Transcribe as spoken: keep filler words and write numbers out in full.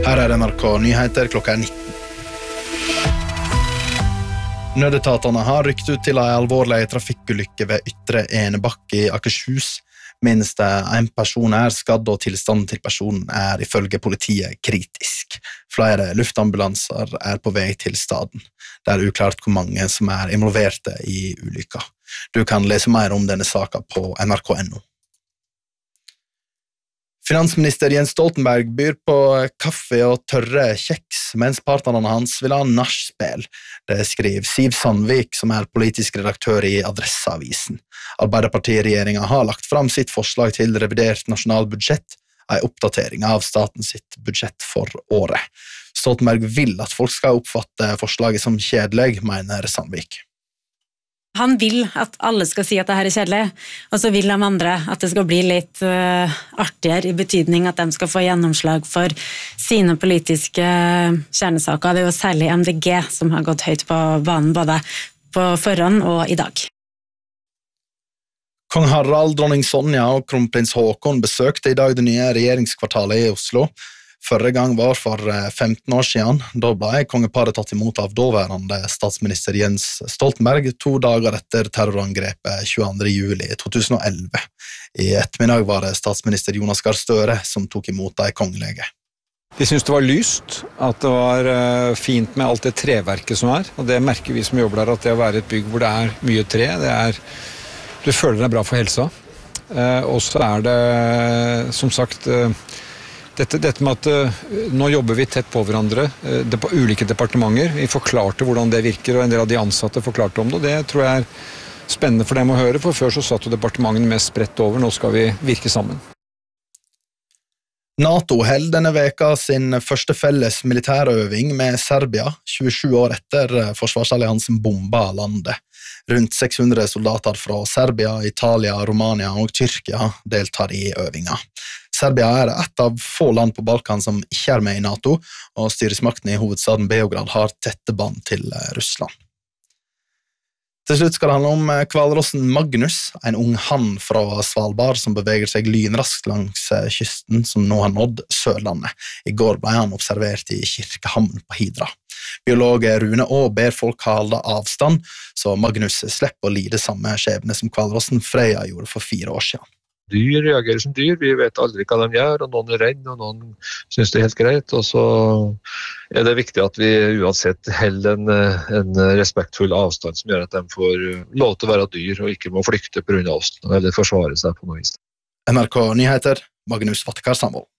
Her er N R K Nyheter, klokka er nitten. Nødetatene har rykt ut til en alvorlig trafikkulykke ved Ytre Enebakke i Akershus. Minst en person er skadd, og tilstanden til personen er ifølge politiet kritisk. Flere luftambulanser er på vei til staden. Det er uklart hvor mange som er involverte i ulykka. Du kan lese mer om denne saken på N R K punktum no. Finansminister Jens Stoltenberg byr på kaffe og tørre kjeks, mens partnerne hans vil ha nachspiel. Det skriver Siv Sandvik, som er politisk redaktør i Adresseavisen. Arbeiderpartiregjeringen har lagt fram sitt forslag til revidert nasjonalbudsjett, en oppdatering av statens sitt budsjett for året. Stoltenberg vil at folk skal oppfatte forslaget som kjedelig, mener Sandvik. Han vil at alle skal si at det her er kjedelig, og så vil de andre at det skal bli litt uh, artigere i betydning at de skal få gjennomslag for sine politiske kjernesaker. Det er jo særlig M D G som har gått høyt på banen både på forhånd og i dag. Kong Harald, dronning Sonja og kronprins Håkon besøkte i dag det nye regjeringskvartalet i Oslo. Førre gang var for femten år siden. Da ble kongeparet tatt imot av daværende statsminister Jens Stoltenberg to dager etter terrorangrepet tjueandre juli to tusen og elleve. I ettermiddag var det statsminister Jonas Gahr Støre som tok imot de kongelige. Vi synes det var lyst, at det var fint med alt det treverket som er, og det merker vi som jobber der, at det å være et bygg hvor det er mye tre, det er, du føler det er bra for helsa. Og så er det, som sagt, Dette, dette med at uh, nå jobber vi tett på hverandre, uh, det på ulike departementer. Vi forklarte hvordan det virker, og en del av de ansatte forklarte om det. Det tror jeg er spennende for dem å høre, for før så satt jo departementene mest spredt over. Nå skal vi virke sammen. NATO held denne veka sin første felles militærøving med Serbia, tjuesju år etter forsvarsalliansen bomba landet. Rundt seks hundre soldater fra Serbia, Italia, Romania og Tyrkia deltar i øvinga. Serbia er et av få land på Balkan som ikke er med i NATO, og styresmaktene i hovedstaden Beograd har tette bånd til Russland. Til slutt skal det handle om hvalrossen Magnus, en ung hann fra Svalbard som beveger seg lynraskt langs kysten som nå har nådd Sørlandet. I går ble han observert i Kirkehamn på Hidra. Biolog Rune Å ber folk holde avstand, så Magnus slipper å lide samme skjebne som hvalrossen Freya gjorde for fire år siden. Dyr reagerer som dyr, vi vet aldri hva de gjør, og noen er redd, og noen synes det er helt greit, og så er det viktig at vi uansett holder en, en respektfull avstand som gjør at de får lov til å være dyr, og ikke må flykte på grunn av oss, eller forsvare seg på noe vis. N R K Nyheter, Magnus Vattekar Sandvold.